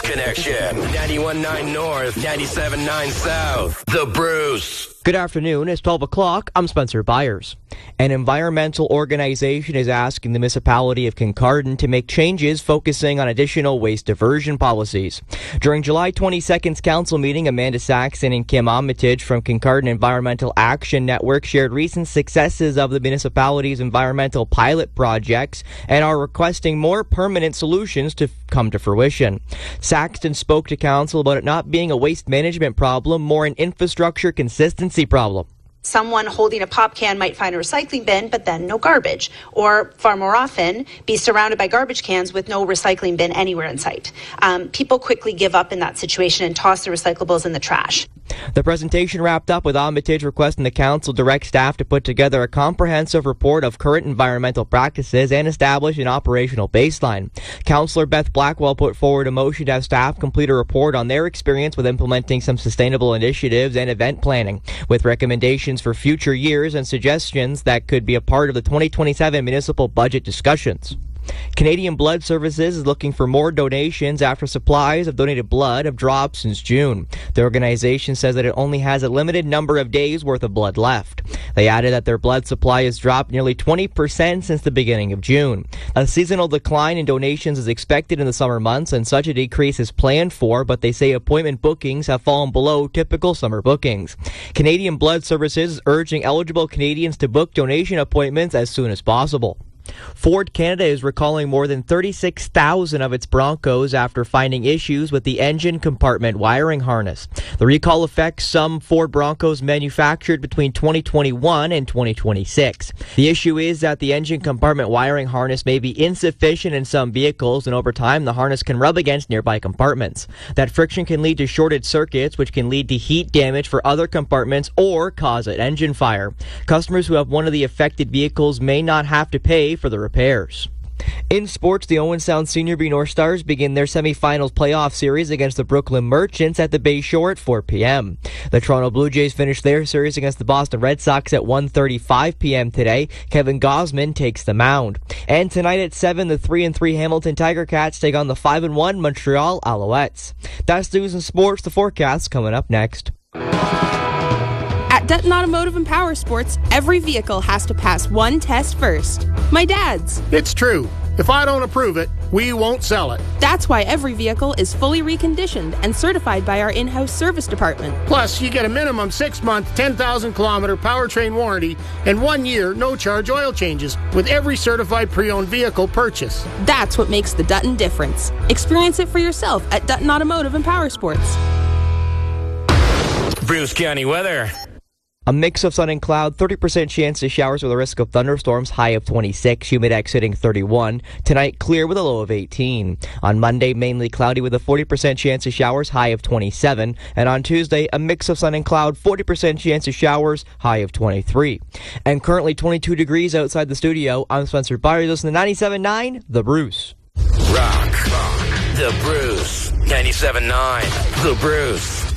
Connection. 91.9 North, 97.9 South. The Bruce. Good afternoon. It's 12 o'clock. I'm Spencer Byers. An environmental organization is asking the municipality of Kincardine to make changes focusing on additional waste diversion policies. During July 22nd's council meeting, Amanda Saxon and Kim Armitage from Kincardine Environmental Action Network shared recent successes of the municipality's environmental pilot projects and are requesting more permanent solutions to come to fruition. Saxton spoke to council about it not being a waste management problem, more an infrastructure consistency problem. Someone holding a pop can might find a recycling bin, but then no garbage. Or, far more often, be surrounded by garbage cans with no recycling bin anywhere in sight. People quickly give up in that situation and toss the recyclables in the trash. The presentation wrapped up with Armitage requesting the council direct staff to put together a comprehensive report of current environmental practices and establish an operational baseline. Councillor Beth Blackwell put forward a motion to have staff complete a report on their experience with implementing some sustainable initiatives and event planning, with recommendations for future years and suggestions that could be a part of the 2027 municipal budget discussions. Canadian Blood Services is looking for more donations after supplies of donated blood have dropped since June. The organization says that it only has a limited number of days worth of blood left. They added that their blood supply has dropped nearly 20% since the beginning of June. A seasonal decline in donations is expected in the summer months, and such a decrease is planned for, but they say appointment bookings have fallen below typical summer bookings. Canadian Blood Services is urging eligible Canadians to book donation appointments as soon as possible. Ford Canada is recalling more than 36,000 of its Broncos after finding issues with the engine compartment wiring harness. The recall affects some Ford Broncos manufactured between 2021 and 2026. The issue is that the engine compartment wiring harness may be insufficient in some vehicles, and over time the harness can rub against nearby compartments. That friction can lead to shorted circuits, which can lead to heat damage for other compartments or cause an engine fire. Customers who have one of the affected vehicles may not have to pay for the repairs. In sports, the Owen Sound Senior B North Stars begin their semifinals playoff series against the Brooklyn Merchants at the Bay Shore at 4 p.m. The Toronto Blue Jays finish their series against the Boston Red Sox at 1:35 p.m. today. Kevin Gausman takes the mound. And tonight at 7, the 3-3 Hamilton Tiger Cats take on the 5-1 Montreal Alouettes. That's news and sports. The forecast coming up next. At Dutton Automotive and Power Sports, every vehicle has to pass one test first. My dad's. It's true. If I don't approve it, we won't sell it. That's why every vehicle is fully reconditioned and certified by our in-house service department. Plus, you get a minimum 6-month, 10,000-kilometer powertrain warranty and 1 year no-charge oil changes with every certified pre-owned vehicle purchase. That's what makes the Dutton difference. Experience it for yourself at Dutton Automotive and Power Sports. Bruce County weather. A mix of sun and cloud, 30% chance of showers with a risk of thunderstorms, high of 26, Humidex hitting 31. Tonight, clear with a low of 18. On Monday, mainly cloudy with a 40% chance of showers, high of 27. And on Tuesday, a mix of sun and cloud, 40% chance of showers, high of 23. And currently 22 degrees outside the studio. I'm Spencer Byers, listening to 97.9, The Bruce. Rock. The Bruce. 97.9, The Bruce.